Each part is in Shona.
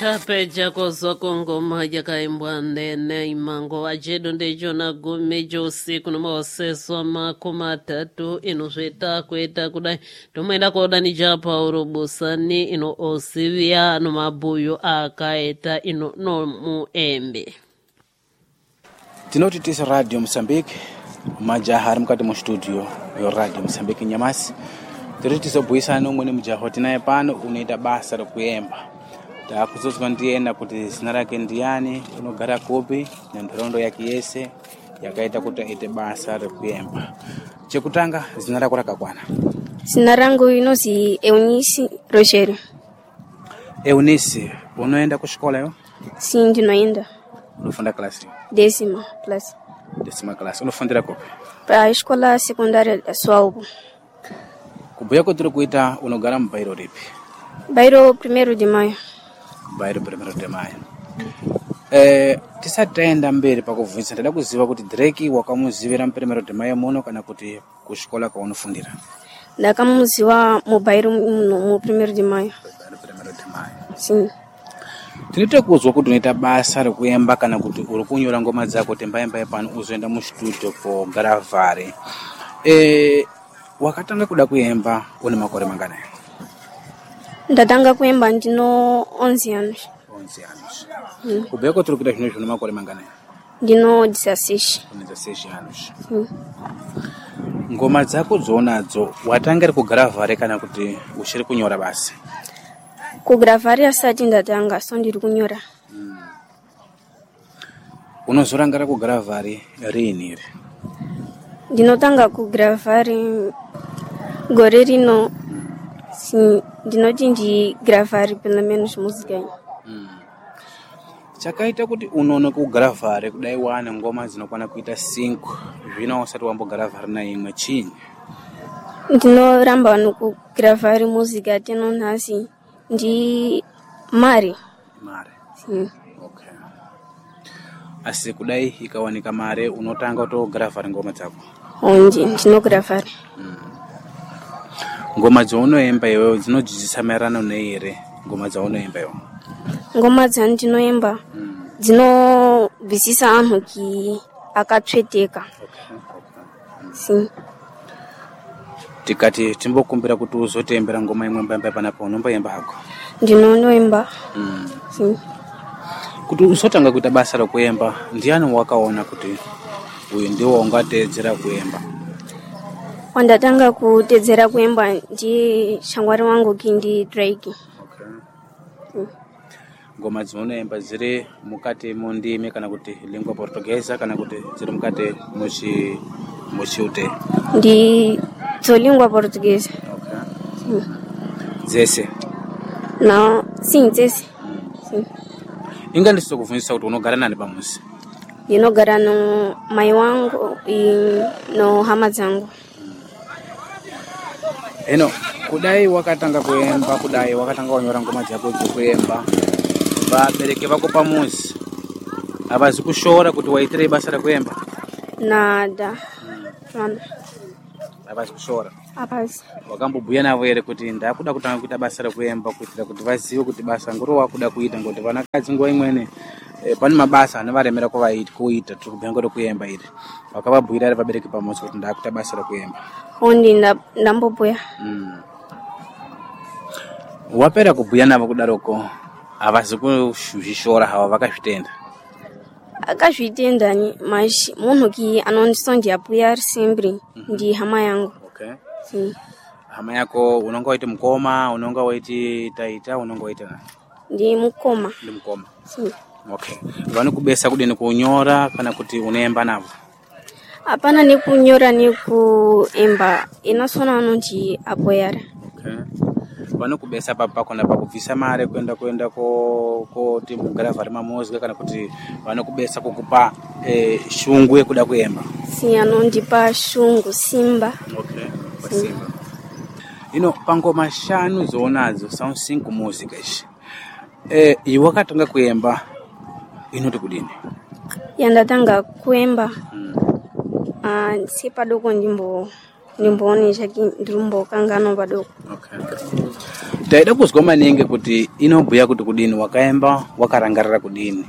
Tapeja kozwako ngoma yakaimbwa ndene imango ajedo ndejo na gumejo usiku nomaoseso makumi atatu ino zveta kueta kudai tomwenda kodani japa urubusani ino osivya no mabuyo akaeta ino no muembe tinoti tisa Radio Mozambique majaha ari mukati mu studio yo Radio Mozambique nyamasi tiri tisobhuisana umwe mujaha tinaye pano unoita basa rekuyemba takuzozwa ndiyena kuti zina rake ndiyani unogara kupi nentorondo yake yese yakaita kuti aite basa rekuyemba. Chekutanga zina rako rakakwana? Zina rangu inozi Eunice Roger. Eunice, unoenda kushikola yo? Si ndinoenda. Unofunda klasi? Décima classe. Décima classe. Unofundira kupi? Pa escola secundária ya Swaubo. Kubuya kuti kuita unogara mubairo ripi? Bairo 1 de maio. Bairo 1 de maio. Tisataenda mberi pakuvhunza ndada kuziva kuti Drake wakamuzivira 1 de maio muno kana kuti kushikola kwaunofundira? Ndakamuziva mu bairo mu 1 de maio. 1 de maio. Sim. Tinite kuzwa kuti unoita basa rekuyemba kana kuti uri kunyora ngoma dzako tembayemba pano uzoenda mu studio kogara vhare. Wakatanga kuda kuyemba une makore mangana? Ndatanga kuyemba ndino 11 anos. 11 anos. Kubeko turi kuda zvino makore mangana? Ndino 16. 16 anos. Ngoma dzako dzonadzo watanga kugara vhare kana kuti ushiri kunyora basi? Kugravari asati ndatanga so ndiri kunyora. Unozorangara kugravari rini? Ndinotanga kugravari gore rino ndinoti ndigravari pelo menos música. Chakaita kuti unono kugravari kudai wana ngoma dzinokwana kuita 5 zvino usati wambogravari na imwe chinyi? Ndinoramba nokugravari música teno nhasi ndi mari. Okay. Asi kudai ikawanika mare unotanga kutogravari ngoma dzako? Ndinogravari. Ngoma dzaunoemba iwewe dzinodzidzisa maererano neire ngoma dzaunoemba iwewe? Ngoma dzandinoemba dzinobvisisa anhu ki akatsveteka. Sim. Tikati timbokumbira kuti uzotembera ngoma imwe mbamba panapo unomboemba hako? Ndinoemba. Sim. Kuti usotanga kuita basa rekuyemba ndiani wakaona kuti uyu ndiwo ungatedzera kuyemba? Wandatanga kutedzera kuyemba ndi shangwari wangu kindi Drake. Okay. Ngoma dzinoemba dziri mukati mondime kana kuti lingua portuguesa kana kuti dziri mukati muchiute? Ndi lingua portuguesa. Okay. Dzese? No, sim, dzese. Sim. Inga ndisokuvunzisa kuti unogara nani pamuzi? Ndinogara no mai wangu no hama dzangu. Eno, kudai wakatanga kuyemba, kudai wakatanga kunyora ngoma dzako dzekuyemba, vabereki vako pamuzi avazi kushora kuti waitire basa rekuyemba? Nada. Avazi kushora? Avazi. Wakambobhuya navo ere kuti ndakuda kutanga kuita basa rekuyemba kuitira kuti vazive kuti basa ngoro wakuda kuita ngoti vanakadzi nguva imwene pane mabasa anovaremera kuita tiri kubhuya ngoro kuyemba iri? Wakavabhuyira ere vabereki pamuzi kuti ndakuita basa rekuyemba? Ndambobhuya. Wapera kubhuya navo kudaroko avazi kuzvishora hava vakazvitenda? Akazvitenda ni mas munhu ki anondisondiyabhuya sempre ndi hama yangu. Okay. Sim. Hama yako unonga waiti mukoma, unonga waiti taita, unonga waiti nani? Ndi mukoma. Ndi mukoma. Sim. Okay. Vanokubesa kudini kunyora kana kuti unoemba navo? Hapana ni kunyora ni kuemba inasona anonti apoyara. Okay. Vanokubesa pakona pakubvisa mare kuenda ko timugaravari mamozga kana kuti vanokubesa kukupa shungu yekuda kuemba? Si anondipa shungu simba. Okay. Simba. Ino pangoma 5 zonadzo sound 5 music ishi. Iwe wakatanga kuemba inoti kudini? Yandatanga kuemba. Si padoko ndimboone chaki ndimbo kangano padoko. Okay. taida kuzwa maningi kuti inobhuya kuti kudini wakaemba wakarangarira kudini.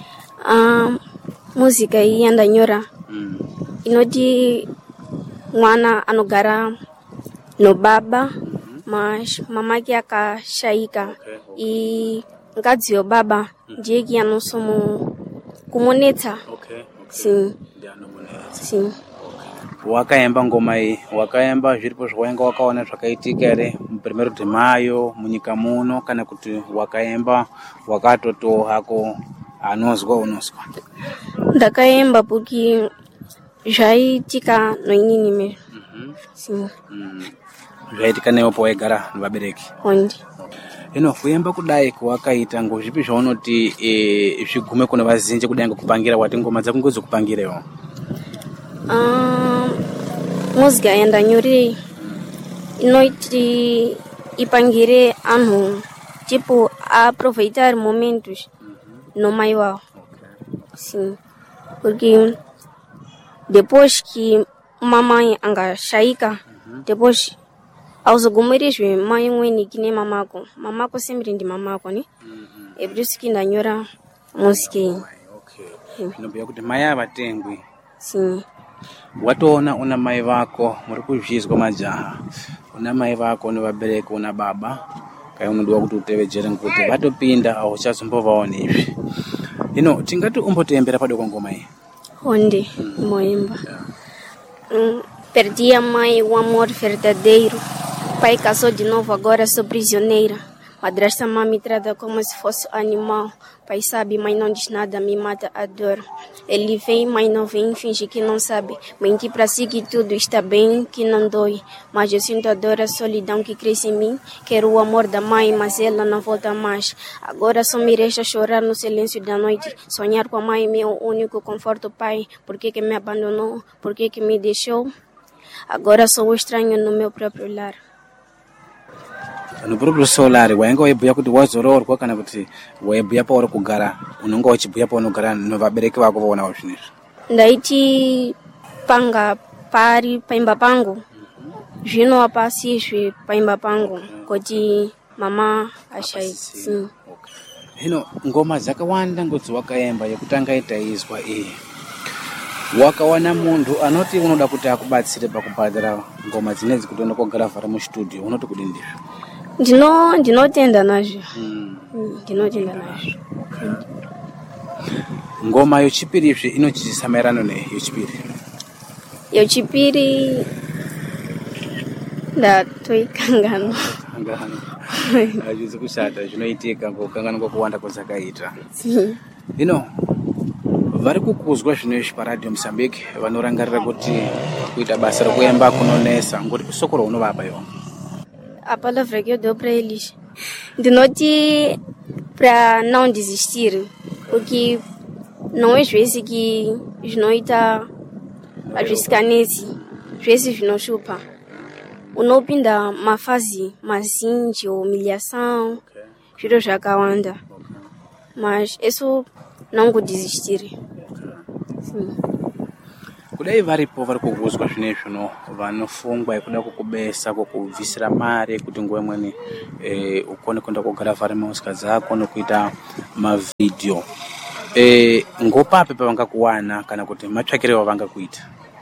Muzika iyi yandanyora inoti mwana anogara nobaba mas mamake akashaika mkadzi webaba ndiye kianosomo kumonetsa. Sim. Sim. Wakaemba ngoma iyi, wakaemba zviripo zvawainga wakaona zvakaitika ere mu1 de Mayo munyika muno kana kuti wakaemba wakatoto hako unozwa? Ndakaemba porque zvaitika noinini mesmo. Sim. Zvaitika newe pawaigara nevabereki. Hondi. Hino kuemba kudai kwakaita ngozvipi zvaunoti zvigume kuna vazhinji kudai ngekupangira wati ngoma dzako ngozokupangirewo? Muzika yandanyore inoiti ipangire anhu tipo aproveitar momentos no mai wao. Sim. Porque depois que mamãe angashaika, depois auzogomerezve mãe mweni kine mamako sempre ndi mamako ni. É por isso que ndanyora música iyi. Inobhuya kuti mai avatengwi. Sim. Watoona una mai vako muri kuzvizwa majaha, una mai vako nevabereki, una baba kai unodiwa kuti utevedzere ngekuti vatopinda auchazombovawo izvi. Hino tingati umbotembera padoko ngoma iyi? Onde moemba. Perdi a mãe, o amor verdadeiro. Pai casou de novo, agora sou prisioneira. Madrasta me trata como se fosse animal. Pai sabe, mas não diz nada, me mata a dor. Ele vem, mas não vem, finge que não sabe. Menti pra si que tudo está bem, que não dói. Mas eu sinto a dor, a solidão que cresce em mim. Quero o amor da mãe, mas ela não volta mais. Agora só me resta chorar no silêncio da noite. Sonhar com a mãe, meu único conforto, pai. Por que me abandonou? Por que me deixou? Agora sou estranho no meu próprio lar. No próprio solar wainga waibhuya kuti wazororwa kana kuti waibhuya pauri kugara unonga wachibhuya paunogara nevabereki vako vaonawo zvinezvi? Ndaiti panga pari paimba pangu zvino apasizve paimba pangu kuti mama ashaitsi. Hino ngoma dzakawanda ngodzi wakaemba yekutanga itaizwa iyi, wakawana munhu anoti unoda kuti akubatsire pakubhadhara ngoma dzinedzi kuti unokogara vhara mustudio, unoti kudini ndizvo? Ndinotenda nazvo. Ndinotenda nazvo. Ngoma yechipiri inochizisa maerano neyechipiri? Yechipiri ndatoikangana. Hazvizi kushata, zvinoitika ngokangana kwekuwanda kwazakaita. Hino vari kukuzwa zvinezvi paradio Mozambique vanorangarira kuti kuita basa rekuemba kunonesa, ngoti sokoro unovapa iwo? A palavra que eu dou para eles, dinoti para não desistir, porque não é às vezes que os noita arriscar nesse, às vezes não chupa. O não pinda uma fase mais de humilhação, juro já cauanda, mas isso não vou desistir. Sim. Kudai varipo vari kukuzwa zvinezvi no vanofungwa kuda kukubesa kukubvisira mare kuti nguva imweni ukone kuenda kugara vhari musika dzako nokuita mavideo, ngopapi pavangakuwana kana kuti matsvakire wavangakuita?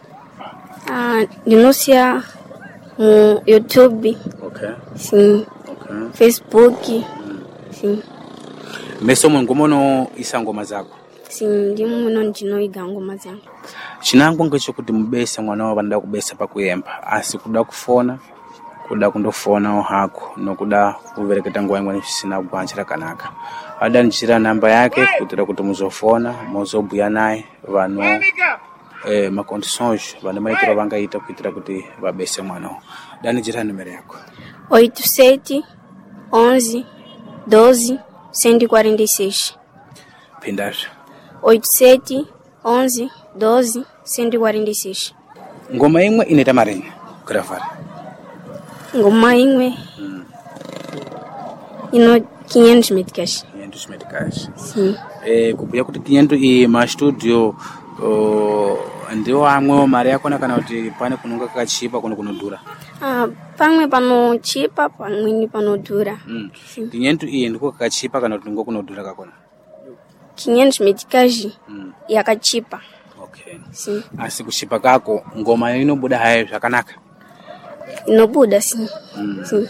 Ndinosiya mu YouTube. Sim. Facebook. Sim. Meso mungomono isa ngoma zako? Sim, ndimuno ndinoiga ngoma zangu. Chinango ngechekuti mubese mwana wavo vanoda kubesa pakuyemba, asi kuda kufona, kuda kundofona hako nokuda kuvereketa nguva imweni zvisina kuganjira kanaka. Adanjira namba yake kuitira kuti muzofona, muzobhuya naye vano macondições vane maitiro vangaita kuitira kuti vabese mwana. Danijira numero yako? 87 11 12 146. Pindasha? 87 11 12 146. Ngoma imwe inaita marini kuravhara? Ngoma imwe ino 500 meticais. 500 meticais. Sim. Kubhuya kuti 500 iyi mastudio ndiwo amwewo mari yakona kana kuti pane kunonga kachipa kuno kunodhura? Pamwe panochipa pamweni panodhura. 500 iyi ndiko kakachipa kana kuti ngo kunodhura kakona? 500 metikaji yakachipa. Okay. Sim. Asi kuchipa kako ngoma inobuda hayo zvakanaka? Inobuda sim. Sim.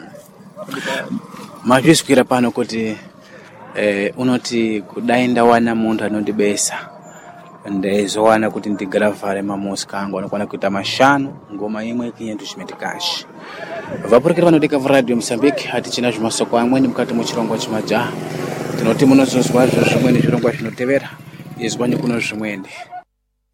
Mazviswira pano kuti unoti kudainda wana muntu anondibesa ndezowana kuti ndigaravhare mamusika angu anokwana kuita 5 ngoma imwe 500 metikashi. Vapurukira vanodika Radio Mozambique hatichina zvimasoko amweni mukati muchirongwa chimajaha. Tinoti munozozwa zvimweni zvirongwa zvinotevera izwani kuno zvimweni.